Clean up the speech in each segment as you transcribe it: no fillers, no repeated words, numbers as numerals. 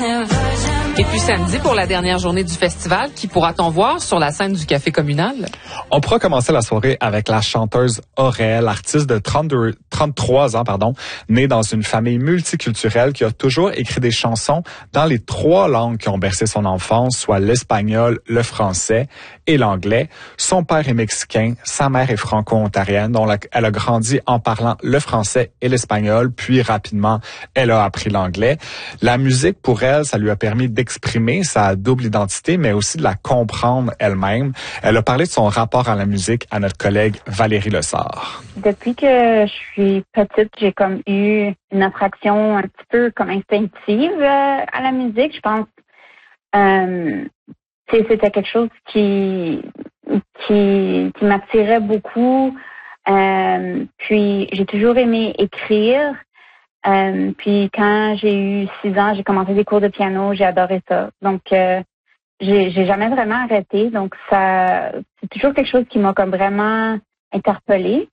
Et puis samedi, pour la dernière journée du festival, qui pourra-t-on voir sur la scène du Café communal? On pourra commencer la soirée avec la chanteuse Aurel, artiste de 33 ans, née dans une famille multiculturelle qui a toujours écrit des chansons dans les 3 langues qui ont bercé son enfance, soit l'espagnol, le français et l'anglais. Son père est mexicain, sa mère est franco-ontarienne, dont elle a grandi en parlant le français et l'espagnol, puis rapidement, elle a appris l'anglais. La musique, pour elle, ça lui a permis d'exprimer sa double identité, mais aussi de la comprendre elle-même. Elle a parlé de son rapport à la musique à notre collègue Valérie Lessard. Depuis que je suis petite, j'ai comme eu une attraction un petit peu comme instinctive à la musique. Je pense c'était quelque chose qui m'attirait beaucoup. Puis j'ai toujours aimé écrire. Puis quand j'ai eu 6 ans, j'ai commencé des cours de piano, j'ai adoré ça. Donc j'ai jamais vraiment arrêté. Donc ça c'est toujours quelque chose qui m'a comme vraiment interpellée.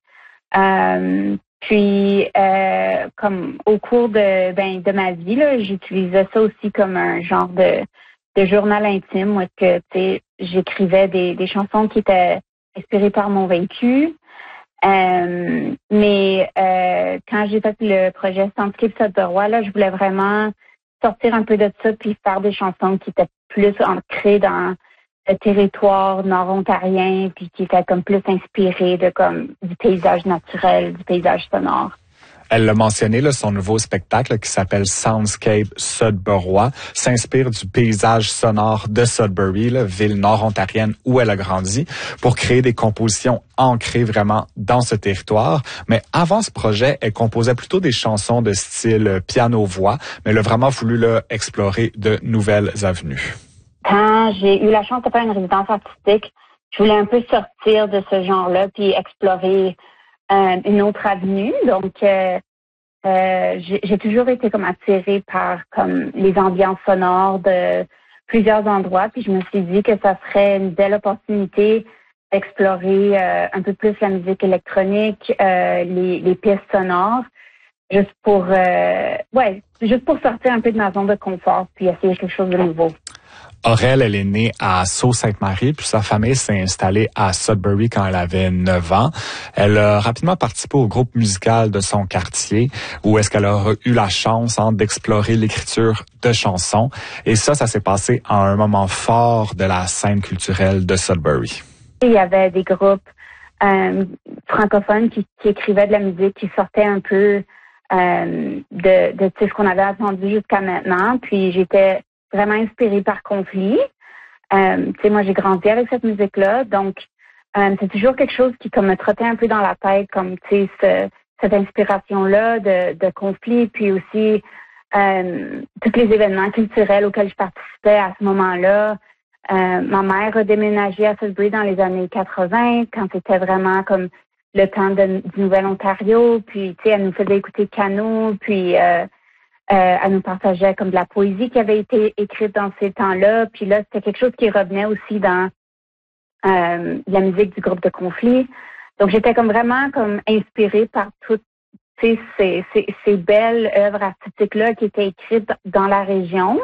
Puis comme au cours de ma vie là, j'utilisais ça aussi comme un genre de journal intime où est-ce que tu sais j'écrivais des chansons qui étaient inspirées par mon vécu. Mais quand j'ai fait le projet Soundscape Sudbury, là, je voulais vraiment sortir un peu de ça puis faire des chansons qui étaient plus ancrées dans le territoire nord-ontarien puis qui étaient comme plus inspirées de comme du paysage naturel, du paysage sonore. Elle l'a mentionné, là, son nouveau spectacle qui s'appelle Soundscape Sudbury s'inspire du paysage sonore de Sudbury, la ville nord-ontarienne où elle a grandi, pour créer des compositions ancrées vraiment dans ce territoire. Mais avant ce projet, elle composait plutôt des chansons de style piano-voix, mais elle a vraiment voulu là, explorer de nouvelles avenues. Quand j'ai eu la chance de faire une résidence artistique, je voulais un peu sortir de ce genre-là puis explorer une autre avenue. Donc, j'ai toujours été comme attirée par comme les ambiances sonores de plusieurs endroits. Puis je me suis dit que ça serait une belle opportunité d'explorer un peu plus la musique électronique, les pistes sonores, juste pour sortir un peu de ma zone de confort puis essayer quelque chose de nouveau. Aurel, elle est née à Sault-Sainte-Marie, puis sa famille s'est installée à Sudbury quand elle avait 9 ans. Elle a rapidement participé au groupe musical de son quartier, où est-ce qu'elle a eu la chance d'explorer l'écriture de chansons. Et ça s'est passé à un moment fort de la scène culturelle de Sudbury. Il y avait des groupes francophones qui écrivaient de la musique, qui sortaient un peu de ce qu'on avait entendu jusqu'à maintenant. Puis j'étais vraiment inspirée par Conflit. Moi, j'ai grandi avec cette musique-là, donc c'est toujours quelque chose qui comme me trottait un peu dans la tête, comme cette inspiration-là de Conflit, puis aussi tous les événements culturels auxquels je participais à ce moment-là. Ma mère a déménagé à Sudbury dans les années 80, quand c'était vraiment comme le temps du Nouvel-Ontario, puis elle nous faisait écouter Cano, puis elle nous partageait comme de la poésie qui avait été écrite dans ces temps-là. Puis là, c'était quelque chose qui revenait aussi dans la musique du groupe de Conflit. Donc, j'étais comme vraiment comme inspirée par toutes ces belles œuvres artistiques-là qui étaient écrites dans la région.